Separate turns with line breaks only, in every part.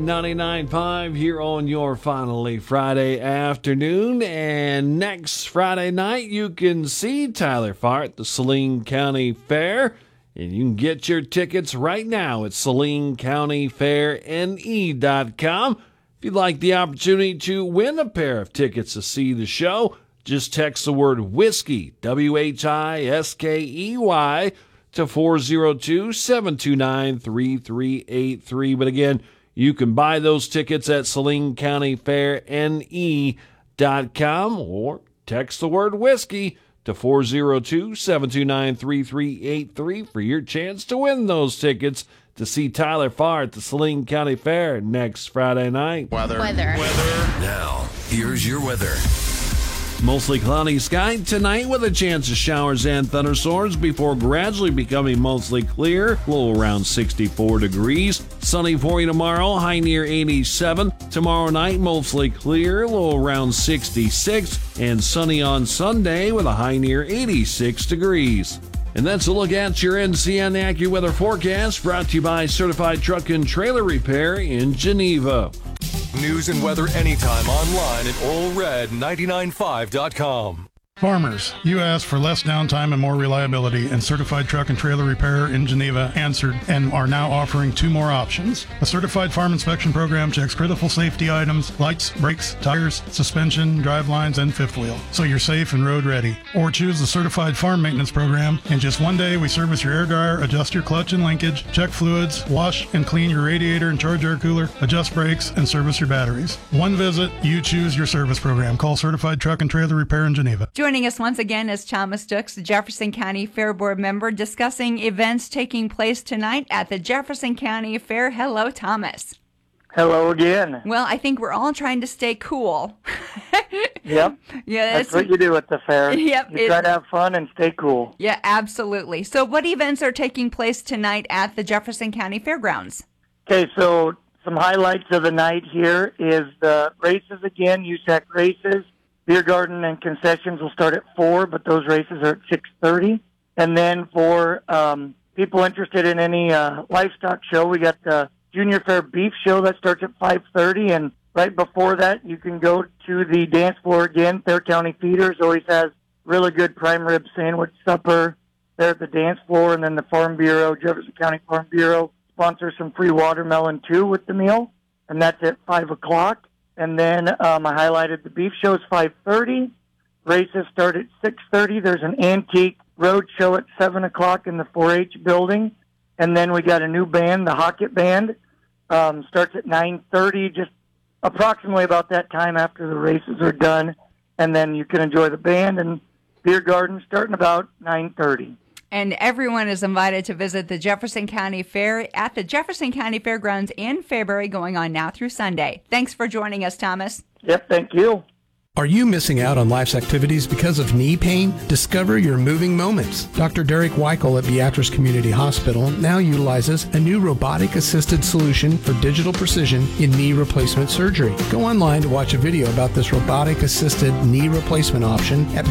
99.5 here on your finally Friday afternoon. And next Friday night, you can see Tyler Farr at the Saline County Fair. And you can get your tickets right now at SalineCountyFairNE.com. If you'd like the opportunity to win a pair of tickets to see the show, just text the word whiskey, WHISKEY, to 402-729-3383. But again, you can buy those tickets at SalineCountyFairNE.com or text the word whiskey to 402-729-3383 for your chance to win those tickets to see Tyler Farr at the Saline County Fair next Friday night.
Weather.
Now, here's your weather.
Mostly cloudy sky tonight with a chance of showers and thunderstorms before gradually becoming mostly clear, low around 64 degrees. Sunny for you tomorrow, high near 87. Tomorrow night, mostly clear, low around 66. And sunny on Sunday with a high near 86 degrees. And that's a look at your NCN AccuWeather forecast, brought to you by Certified Truck and Trailer Repair in Geneva.
News and weather anytime online at allred995.com.
Farmers, you asked for less downtime and more reliability, and Certified Truck and Trailer Repair in Geneva answered and are now offering two more options. A certified farm inspection program checks critical safety items, lights, brakes, tires, suspension, drive lines, and fifth wheel, so you're safe and road ready. Or choose the Certified Farm Maintenance Program. In just one day, we service your air dryer, adjust your clutch and linkage, check fluids, wash and clean your radiator and charge air cooler, adjust brakes, and service your batteries. One visit, you choose your service program. Call Certified Truck and Trailer Repair in Geneva.
Joining us once again is Thomas Dux, the Jefferson County Fair Board member, discussing events taking place tonight at the Jefferson County Fair. Hello, Thomas.
Hello again.
Well, I think we're all trying to stay cool.
Yep.
Yeah,
that's what you do at the fair.
Yep.
You try to have fun and stay cool.
Yeah, absolutely. So what events are taking place tonight at the Jefferson County Fairgrounds?
Okay, so some highlights of the night here is the races again, USAC races. Beer garden and concessions will start at 4, but those races are at 6:30. And then for people interested in any livestock show, we got the Junior Fair Beef Show that starts at 5:30. And right before that, you can go to the dance floor again. Fair County Feeders always has really good prime rib sandwich supper there at the dance floor. And then the Farm Bureau, Jefferson County Farm Bureau, sponsors some free watermelon too with the meal. And that's at 5 o'clock. And then I highlighted the beef show is 5:30. Races start at 6:30. There's an antique road show at 7 o'clock in the 4-H building. And then we got a new band, the Hockett Band. Starts at 9:30, just approximately about that time after the races are done. And then you can enjoy the band and beer garden starting about 9:30.
And everyone is invited to visit the Jefferson County Fair at the Jefferson County Fairgrounds in February, going on now through Sunday. Thanks for joining us, Thomas.
Yep, thank you.
Are you missing out on life's activities because of knee pain? Discover your moving moments. Dr. Derek Weichel at Beatrice Community Hospital now utilizes a new robotic-assisted solution for digital precision in knee replacement surgery. Go online to watch a video about this robotic-assisted knee replacement option at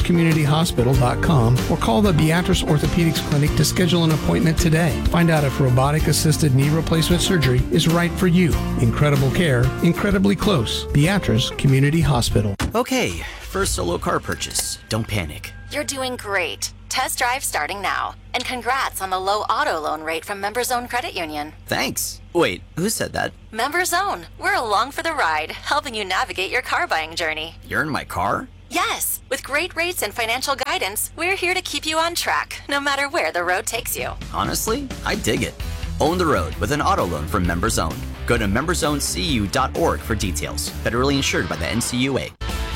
BeatriceCommunityHospital.com or call the Beatrice Orthopedics Clinic to schedule an appointment today. Find out if robotic-assisted knee replacement surgery is right for you. Incredible care, incredibly close. Beatrice Community Hospital.
Okay, first solo car purchase. Don't panic.
You're doing great. Test drive starting now. And congrats on the low auto loan rate from MemberZone Credit Union.
Thanks. Wait, who said that?
MemberZone. We're along for the ride, helping you navigate your car buying journey.
You're in my car?
Yes. With great rates and financial guidance, we're here to keep you on track, no matter where the road takes you.
Honestly, I dig it. Own the road with an auto loan from MemberZone. Go to memberzonecu.org for details. Federally insured by the NCUA.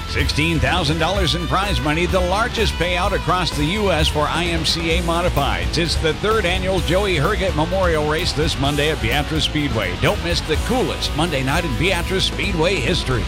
$16,000 in prize money, the largest payout across the U.S. for IMCA Modifieds. It's the 3rd annual Joey Herget Memorial Race this Monday at Beatrice Speedway. Don't miss the coolest Monday night in Beatrice Speedway history.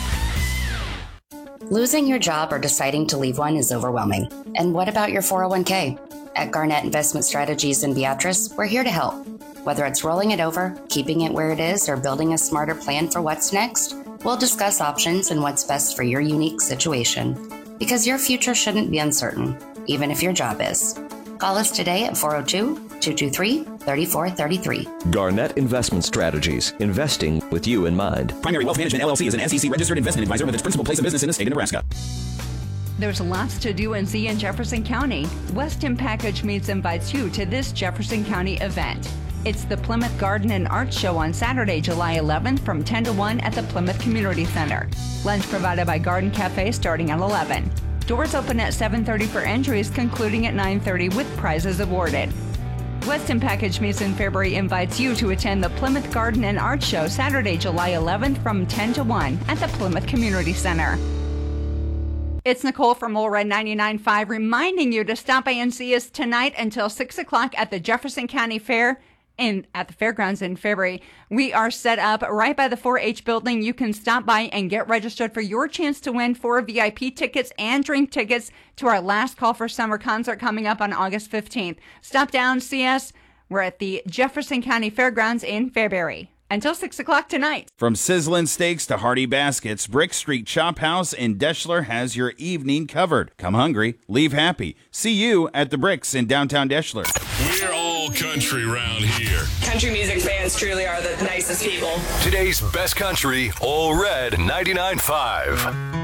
Losing your job or deciding to leave one is overwhelming. And what about your 401k? At Garnett Investment Strategies in Beatrice, we're here to help. Whether it's rolling it over, keeping it where it is, or building a smarter plan for what's next, we'll discuss options and what's best for your unique situation. Because your future shouldn't be uncertain, even if your job is. Call us today at 402-223-5255. 3433.
Garnett Investment Strategies, investing with you in mind.
Primary Wealth Management, LLC is an SEC-registered investment advisor with its principal place of business in the state of Nebraska.
There's lots to do and see in Jefferson County. Weston Package Meats invites you to this Jefferson County event. It's the Plymouth Garden and Art Show on Saturday, July 11th from 10 to 1 at the Plymouth Community Center. Lunch provided by Garden Cafe starting at 11. Doors open at 7:30 for entries, concluding at 9:30 with prizes awarded. Weston Package Meats in Fairbury invites you to attend the Plymouth Garden and Art Show Saturday, July 11th from 10 to 1 at the Plymouth Community Center. It's Nicole from Ole Red 99.5 reminding you to stop by and see us tonight until 6 o'clock at the Jefferson County Fair and at the fairgrounds in Fairbury. We are set up right by the 4-H building. You can stop by and get registered for your chance to win 4 VIP tickets and drink tickets to our Last Call for Summer concert coming up on August 15th. Stop down, see us. We're at the Jefferson County Fairgrounds in Fairbury. Until 6 o'clock tonight.
From sizzling steaks to hearty baskets, Brick Street Chop House in Deschler has your evening covered. Come hungry, leave happy. See you at the Bricks in downtown Deschler.
We're all country round here.
Country music fans truly are the nicest people.
Today's best country, Ole Red 99.5.